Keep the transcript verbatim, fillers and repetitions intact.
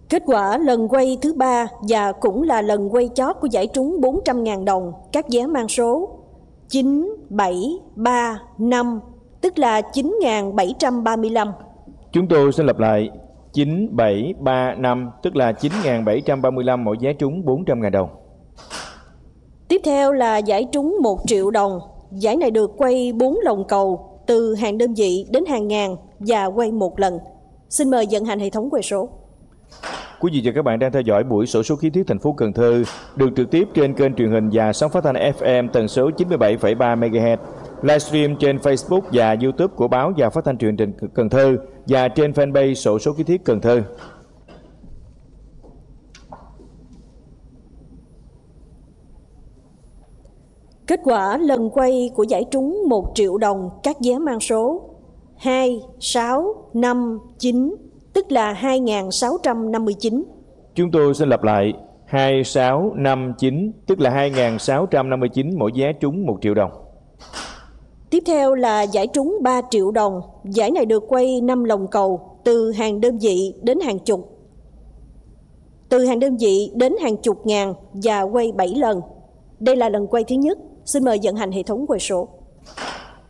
Kết quả lần quay thứ ba và cũng là lần quay chót của giải trúng bốn trăm nghìn đồng các vé mang số chín bảy ba năm, tức là chín nghìn bảy trăm ba mươi lăm. Chúng tôi sẽ lặp lại chín bảy ba năm, tức là chín nghìn bảy trăm ba mươi lăm mỗi vé trúng bốn trăm nghìn đồng. Tiếp theo là giải trúng một triệu đồng. Giải này được quay bốn lồng cầu từ hàng đơn vị đến hàng ngàn và quay một lần. Xin mời vận hành hệ thống quay số. Quý vị và các bạn đang theo dõi buổi xổ số kiến thiết thành phố Cần Thơ được trực tiếp trên kênh truyền hình và sóng phát thanh ép em tần số chín mươi bảy phẩy ba mê ga héc, livestream trên Facebook và YouTube của báo và phát thanh truyền hình Cần Thơ và trên fanpage xổ số kiến thiết Cần Thơ. Kết quả lần quay của giải trúng một triệu đồng các vé mang số hai, sáu, năm, chín, tức là hai nghìn sáu trăm năm mươi chín. Chúng tôi sẽ lặp lại hai, sáu, năm, chín, tức là hai nghìn sáu trăm năm mươi chín mỗi vé trúng một triệu đồng. Tiếp theo là giải trúng ba triệu đồng. Giải này được quay năm lồng cầu từ hàng đơn vị đến hàng chục. Từ hàng đơn vị đến hàng chục ngàn và quay bảy lần. Đây là lần quay thứ nhất. Xin mời vận hành hệ thống quay số.